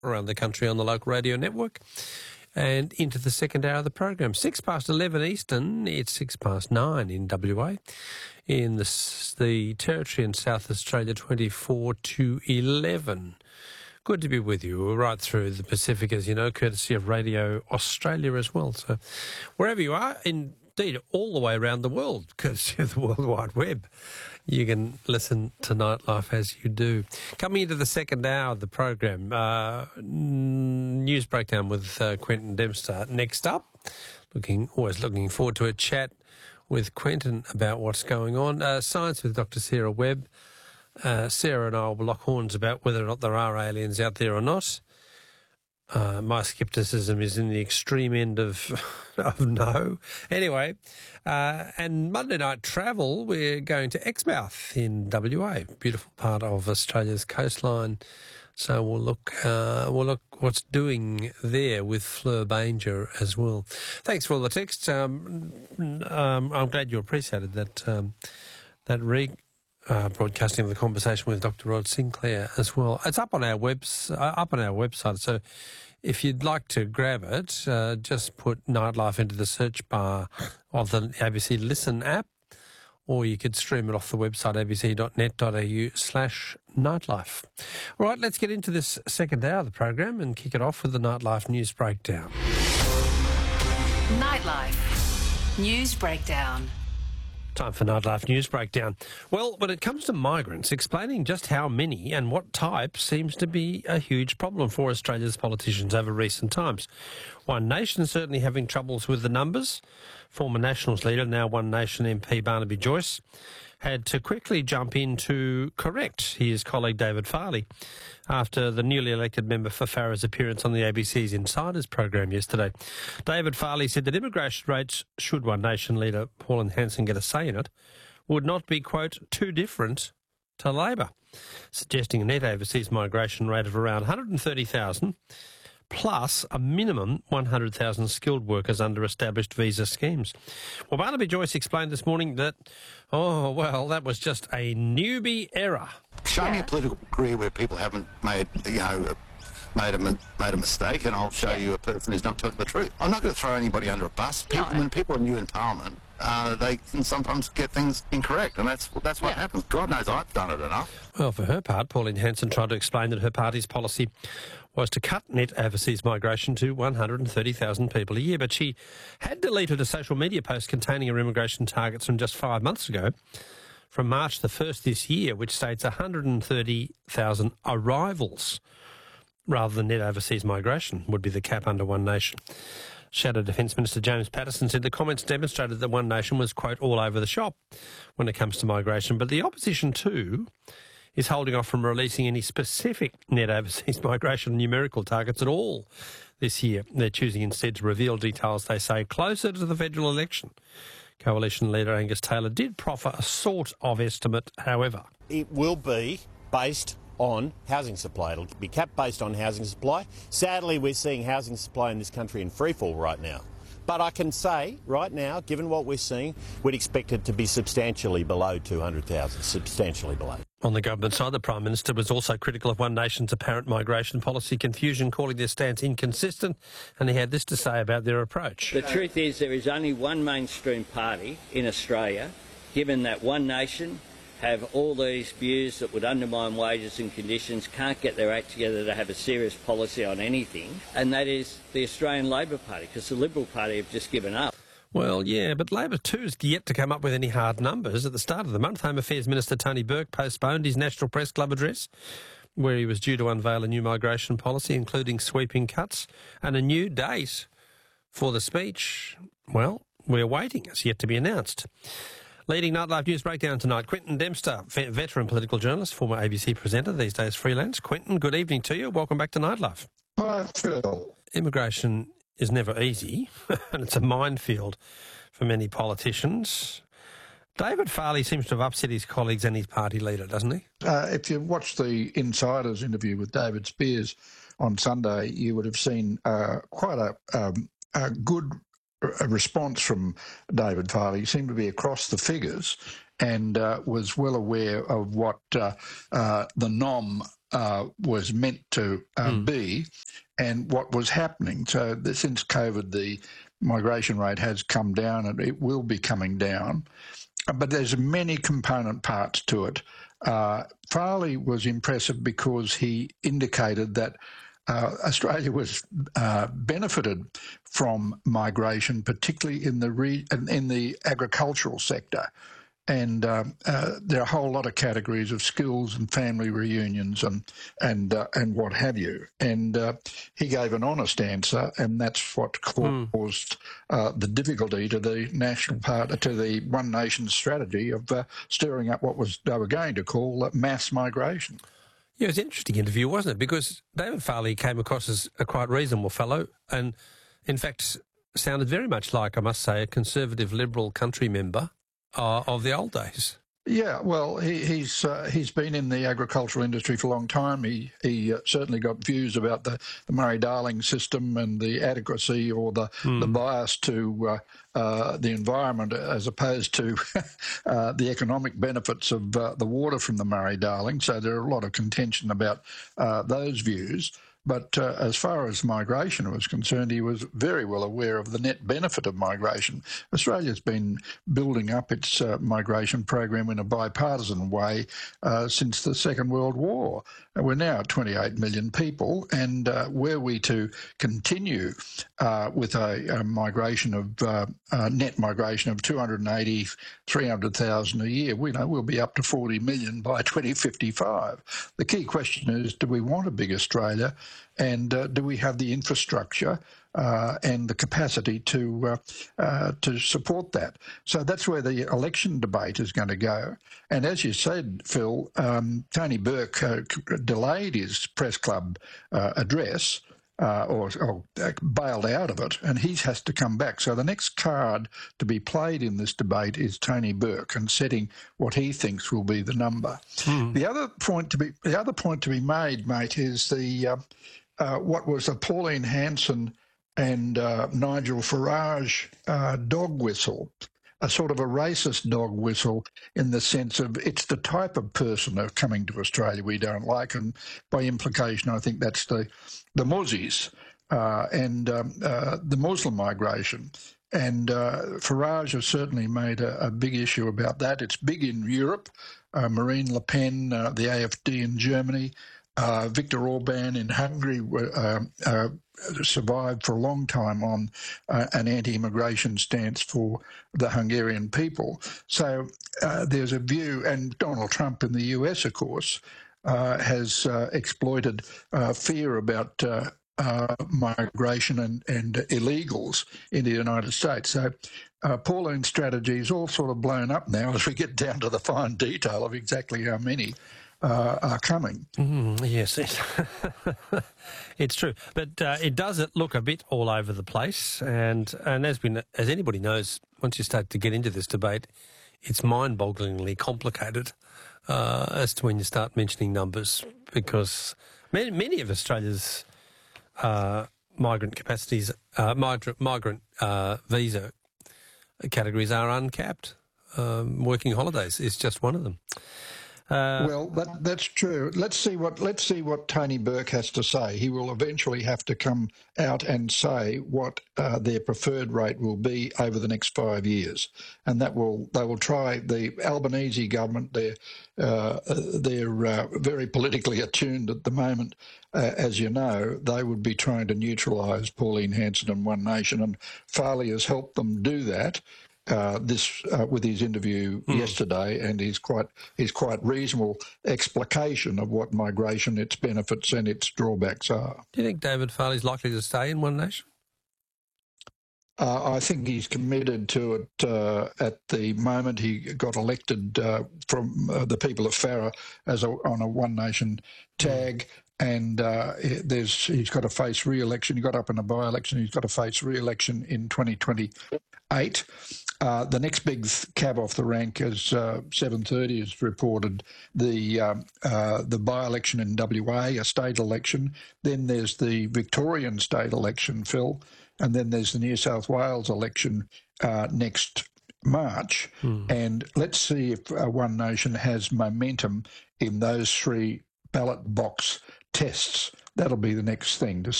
around the country on the local radio network. And into the second hour of the program. 11:06 Eastern, it's 9:06 in WA. In the Territory in South Australia, 24 to 11. Good to be with you. We're right through the Pacific, as you know, courtesy of Radio Australia as well. So wherever you are, indeed all the way around the world, courtesy of the World Wide Web, you can listen to Nightlife as you do. Coming into the second hour of the program, news breakdown with Quentin Dempster. Next up, always looking forward to a chat with Quentin about what's going on. Science with Dr. Sarah Webb. Sarah and I will lock horns about whether or not there are aliens out there or not. My scepticism is in the extreme end of no. Anyway, and Monday night travel, we're going to Exmouth in WA, beautiful part of Australia's coastline. So we'll look what's doing there with Fleur Banger as well. Thanks for all the texts. I'm glad you appreciated that broadcasting of the conversation with Dr. Rod Sinclair as well. It's up on our website. So if you'd like to grab it, just put Nightlife into the search bar of the ABC Listen app, or you could stream it off the website abc.net.au/nightlife. All right, let's get into this second hour of the program and kick it off with the Nightlife News Breakdown. Nightlife News Breakdown. Time for Nightlife News Breakdown. Well, when it comes to migrants, explaining just how many and what type seems to be a huge problem for Australia's politicians over recent times. One Nation certainly having troubles with the numbers. Former Nationals leader, now One Nation MP Barnaby Joyce, had to quickly jump in to correct his colleague David Farley after the newly elected member for Farrah's appearance on the ABC's Insiders program yesterday. David Farley said that immigration rates, should One Nation leader Pauline Hanson get a say in it, would not be, quote, too different to Labor, suggesting a net overseas migration rate of around 130,000 plus a minimum 100,000 skilled workers under established visa schemes. Well, Barnaby Joyce explained this morning that, that was just a newbie error. Show me a political career where people haven't made a mistake, and I'll show you a person who's not telling the truth. I'm not going to throw anybody under a bus. When people are new in Parliament, they can sometimes get things incorrect, and that's what happens. God knows I've done it enough. Well, for her part, Pauline Hanson tried to explain that her party's policy was to cut net overseas migration to 130,000 people a year, but she had deleted a social media post containing her immigration targets from just 5 months ago, from March the 1st this year, which states 130,000 arrivals rather than net overseas migration would be the cap under One Nation. Shadow Defence Minister James Patterson said the comments demonstrated that One Nation was, quote, all over the shop when it comes to migration, but the opposition too is holding off from releasing any specific net overseas migration numerical targets at all this year. They're choosing instead to reveal details, they say, closer to the federal election. Coalition leader Angus Taylor did proffer a sort of estimate, however. It will be based on housing supply. It'll be capped based on housing supply. Sadly, we're seeing housing supply in this country in freefall right now. But I can say right now, given what we're seeing, we'd expect it to be substantially below 200,000, substantially below. On the government side, the Prime Minister was also critical of One Nation's apparent migration policy confusion, calling their stance inconsistent, and he had this to say about their approach. The truth is there is only one mainstream party in Australia, given that One Nation have all these views that would undermine wages and conditions, can't get their act together to have a serious policy on anything, and that is the Australian Labor Party, because the Liberal Party have just given up. Well, yeah, but Labor too is yet to come up with any hard numbers. At the start of the month, Home Affairs Minister Tony Burke postponed his National Press Club address, where he was due to unveil a new migration policy, including sweeping cuts, and a new date for the speech. Well, we're waiting. It's yet to be announced. Leading Nightlife News Breakdown tonight, Quentin Dempster, veteran political journalist, former ABC presenter, these days freelance. Quentin, good evening to you. Welcome back to Nightlife. Hi, Phil. Immigration is never easy, and it's a minefield for many politicians. David Farley seems to have upset his colleagues and his party leader, doesn't he? If you watched the Insiders interview with David Spears on Sunday, you would have seen quite a good response from David Farley. He seemed to be across the figures and was well aware of what the NOM was meant to be and what was happening. So since COVID, the migration rate has come down and it will be coming down. But there's many component parts to it. Farley was impressive because he indicated that Australia was benefited from migration, particularly in the agricultural sector. And there are a whole lot of categories of skills and family reunions and what have you. And he gave an honest answer, and that's what caused the difficulty to the to the One Nation strategy of stirring up what they were going to call mass migration. Yeah, it was an interesting interview, wasn't it? Because David Farley came across as a quite reasonable fellow, and in fact sounded very much like, I must say, a conservative Liberal country member of the old days. Yeah, well, he's been in the agricultural industry for a long time. He certainly got views about the Murray-Darling system and the adequacy or the bias to the environment as opposed to the economic benefits of the water from the Murray-Darling. So there are a lot of contention about those views. But as far as migration was concerned, he was very well aware of the net benefit of migration. Australia's been building up its migration program in a bipartisan way since the Second World War. We're now at 28 million people, and were we to continue with a migration of net migration of 280, 300,000 a year, we'll be up to 40 million by 2055. The key question is, do we want a big Australia? And do we have the infrastructure and the capacity to support that? So that's where the election debate is going to go. And as you said, Phil, Tony Burke delayed his press club address or bailed out of it, and he has to come back. So the next card to be played in this debate is Tony Burke and setting what he thinks will be the number. The other point to be made, mate, is the what was a Pauline Hanson and Nigel Farage dog whistle, a sort of a racist dog whistle in the sense of it's the type of person who are coming to Australia we don't like, and by implication I think that's the Muzzies and the Muslim migration. And Farage has certainly made a big issue about that. It's big in Europe. Marine Le Pen, the AfD in Germany, Viktor Orban in Hungary survived for a long time on an anti-immigration stance for the Hungarian people. So there's a view, and Donald Trump in the US, of course, has exploited fear about migration and illegals in the United States. So Pauline's strategy is all sort of blown up now as we get down to the fine detail of exactly how many are coming. Yes, it's true. But it does look a bit all over the place. And as anybody knows, once you start to get into this debate, it's mind-bogglingly complicated as to when you start mentioning numbers, because many of Australia's migrant capacities, migrant visa categories are uncapped. Working holidays is just one of them. Well, that's true. Let's see what Tony Burke has to say. He will eventually have to come out and say what their preferred rate will be over the next 5 years, and they will try. The Albanese government, they're very politically attuned at the moment. As you know, they would be trying to neutralise Pauline Hanson and One Nation, and Farley has helped them do that. With his interview yesterday, and his quite reasonable explication of what migration, its benefits and its drawbacks are. Do you think David Farley's likely to stay in One Nation? I think he's committed to it at the moment. He got elected from the people of Farrer on a One Nation tag. And he's got to face re-election. He got up in a by-election. He's got to face re-election in 2028. The next big cab off the rank, as 7:30 has reported, the by-election in WA, a state election. Then there's the Victorian state election, Phil, and then there's the New South Wales election next March. And let's see if One Nation has momentum in those three ballot box tests. That'll be the next thing to